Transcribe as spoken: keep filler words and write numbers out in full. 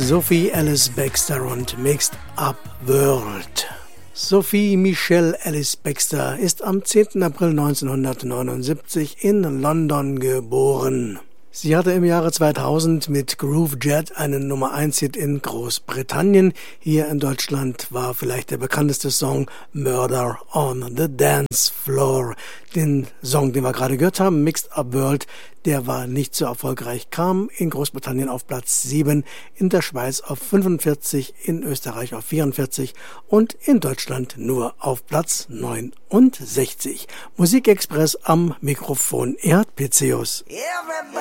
Sophie Alice Baxter und Mixed Up World. Sophie Michelle Alice Baxter ist am zehnten April neunzehnhundertneunundsiebzig in London geboren. Sie hatte im Jahre zweitausend mit Groove Jet einen Nummer eins Hit in Großbritannien. Hier in Deutschland war vielleicht der bekannteste Song Murder on the Dance Floor. Den Song, den wir gerade gehört haben, Mixed Up World, der war nicht so erfolgreich, kam in Großbritannien auf Platz sieben, in der Schweiz auf fünfundvierzig, in Österreich auf vierundvierzig und in Deutschland nur auf Platz neunundsechzig. Musikexpress am Mikrofon, Erhard Pezius.